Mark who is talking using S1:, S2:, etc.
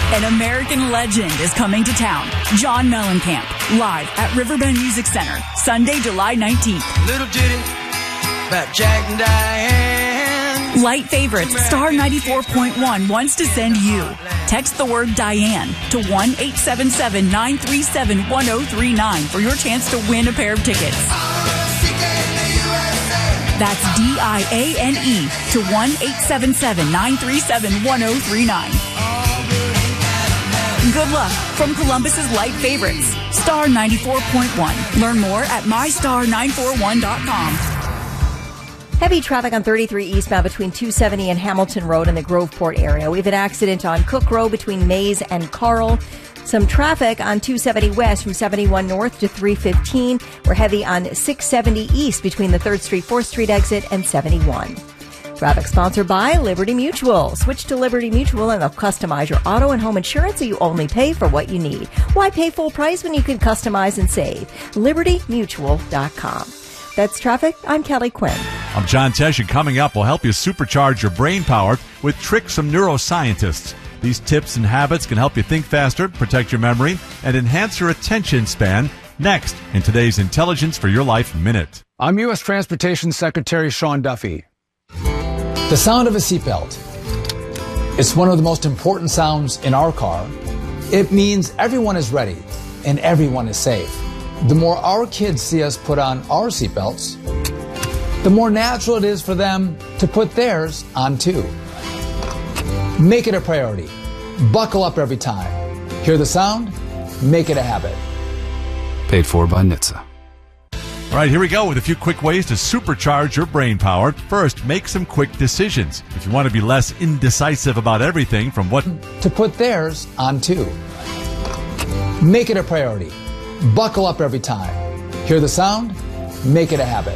S1: An American legend is coming to town. John Mellencamp, live at Riverbend Music Center, Sunday, July 19th.
S2: Little ditty about Jack and Diane.
S1: Light Favorites, Star 94.1 wants to send you. Text the word Diane to 1-877-937-1039 for your chance to win a pair of tickets. That's DIANE to 1-877-937-1039. Good luck from Columbus's Light Favorites, Star 94.1. Learn more at mystar941.com.
S3: Heavy traffic on 33 eastbound between 270 and Hamilton Road in the Groveport area. We have an accident on Cook Road between Mays and Carl. Some traffic on 270 west from 71 north to 315. We're heavy on 670 east between the 3rd Street, 4th Street exit and 71. Traffic sponsored by Liberty Mutual. Switch to Liberty Mutual and they'll customize your auto and home insurance so you only pay for what you need. Why pay full price when you can customize and save? LibertyMutual.com. That's traffic. I'm Kelly Quinn.
S4: I'm John Tesh, and coming up, we'll help you supercharge your brain power with tricks from neuroscientists. These tips and habits can help you think faster, protect your memory, and enhance your attention span. Next, in today's Intelligence for Your Life Minute.
S5: I'm U.S. Transportation Secretary Sean Duffy. The sound of a seatbelt. It's one of the most important sounds in our car. It means everyone is ready and everyone is safe. The more our kids see us put on our seatbelts, the more natural it is for them to put theirs on too. Make it a priority. Buckle up every time. Hear the sound? Make it a habit.
S6: Paid for by NHTSA.
S4: All right, here we go with a few quick ways to supercharge your brain power. First, make some quick decisions. If you want to be less indecisive about everything from what
S5: to put theirs on too. Make it a priority. Buckle up every time. Hear the sound? Make it a habit.